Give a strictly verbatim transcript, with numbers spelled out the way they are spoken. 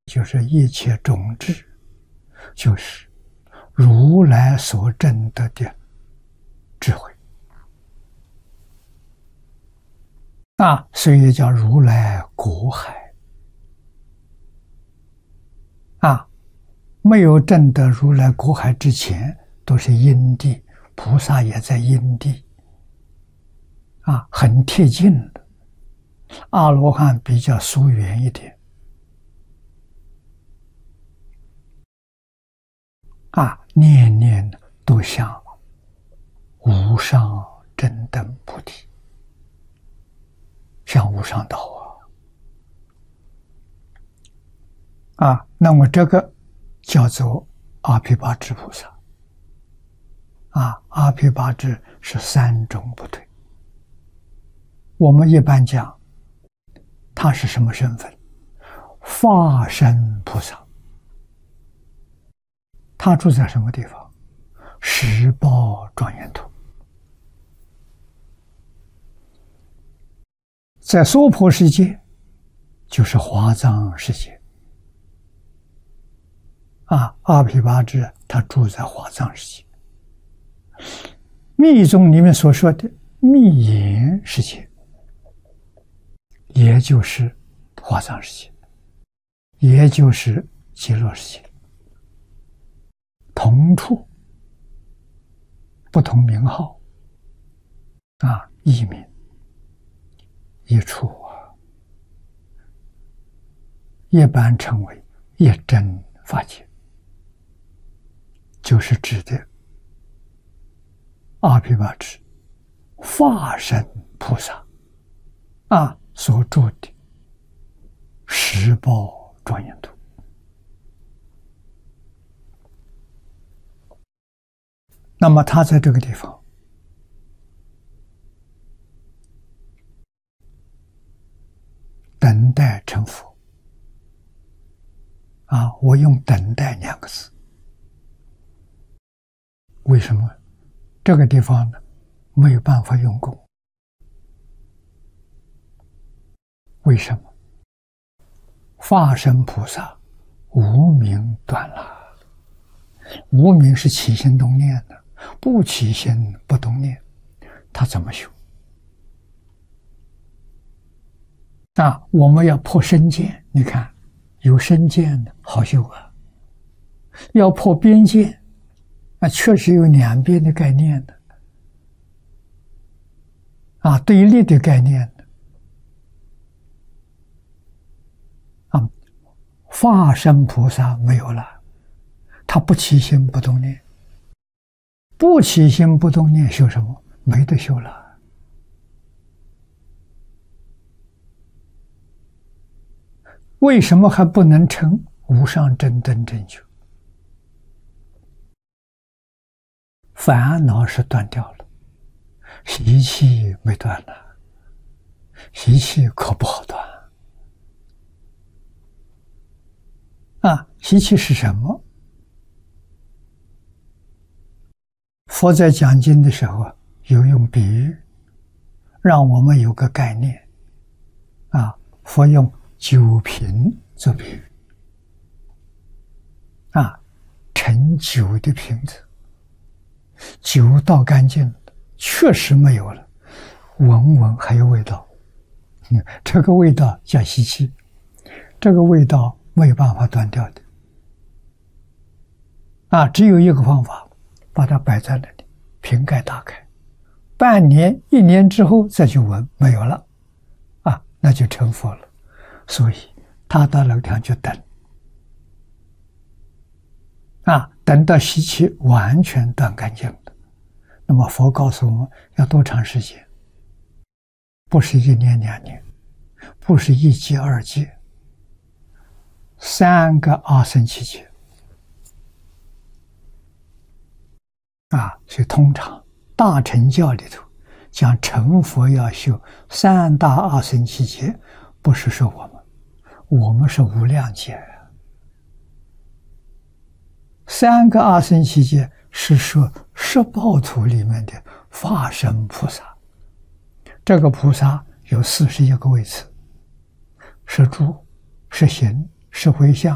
就是一切种智，就是如来所证得的智慧啊，所以叫如来果海啊。没有证得如来果海之前，都是因地，菩萨也在因地啊，很贴近的。阿罗汉比较疏远一点啊，念念都像无上正等菩提，像无上道啊啊，那么这个叫做阿毗跋致菩萨啊，阿毗跋致是三种不退。我们一般讲他是什么身份？化身菩萨。他住在什么地方？十报庄严土。在娑婆世界就是华藏世界啊，阿毗跋致他住在华藏世界。密宗里面所说的密言世界，也就是华藏世界，也就是极乐世界，同处不同名号啊，异名一处啊，一般称为一真法界，就是指的阿毗跋致化身菩萨啊所住的十报庄严土。那么他在这个地方等待成佛啊，我用等待两个字。为什么这个地方呢没有办法用功？为什么？化身菩萨无明断了，无明是起心动念的，不起心不动念，他怎么修？啊，我们要破身见，你看有身见的好修啊。要破边见，啊，确实有两边的概念的，啊，对立的概念的，啊，化身菩萨没有了，他不起心不动念，不起心不动念修什么？没得修了。为什么还不能成无上正等正觉？烦恼是断掉了，习气没断了，习气可不好断啊！习气是什么？佛在讲经的时候有用比喻，让我们有个概念啊。佛用酒瓶做比喻啊，盛酒的瓶子，酒倒干净了，确实没有了，闻闻还有味道，嗯，这个味道叫习气，这个味道没有办法断掉的啊，只有一个方法，把它摆在那里，瓶盖打开，半年一年之后再去闻，没有了啊，那就成佛了。所以他到那个地方就等啊，等到习气完全断干净了。那么佛告诉我们要多长时间？不是一年两年，不是一劫二劫，三个阿僧祇劫啊！所以通常大乘教里头讲成佛要修三大阿僧祇劫，不是说我们，我们是无量劫。三个阿僧祇劫是说十报土里面的化身菩萨，这个菩萨有四十一个位次，是住、是行、是回向、